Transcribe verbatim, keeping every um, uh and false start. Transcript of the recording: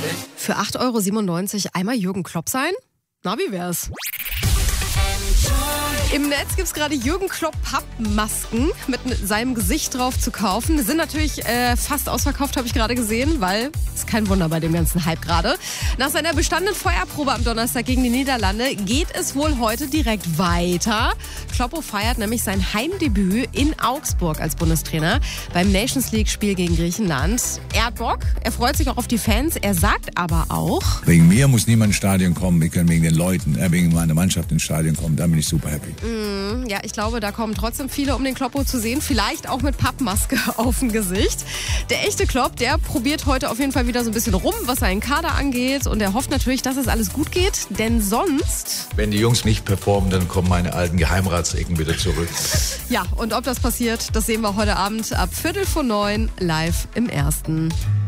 Für acht Euro siebenundneunzig einmal Jürgen Klopp sein? Na, wie wär's? Im Netz gibt es gerade Jürgen Klopp Pappmasken mit seinem Gesicht drauf zu kaufen. Die sind natürlich äh, fast ausverkauft, habe ich gerade gesehen, weil ist kein Wunder bei dem ganzen Hype gerade. Nach seiner bestandenen Feuerprobe am Donnerstag gegen die Niederlande geht es wohl heute direkt weiter. Kloppo feiert nämlich sein Heimdebüt in Augsburg als Bundestrainer beim Nations League-Spiel gegen Griechenland. Er hat Bock, er freut sich auch auf die Fans, er sagt aber auch: Wegen mir muss niemand ins Stadion kommen, ich kann wegen den Leuten, äh, wegen meiner Mannschaft ins Stadion kommen, da bin ich super happy. Mm, ja, ich glaube, da kommen trotzdem viele, um den Kloppo zu sehen. Vielleicht auch mit Pappmaske auf dem Gesicht. Der echte Klopp, der probiert heute auf jeden Fall wieder so ein bisschen rum, was seinen Kader angeht. Und er hofft natürlich, dass es alles gut geht. Denn sonst... Wenn die Jungs nicht performen, dann kommen meine alten Geheimratsecken wieder zurück. Ja, und ob das passiert, das sehen wir heute Abend ab Viertel vor neun live im Ersten.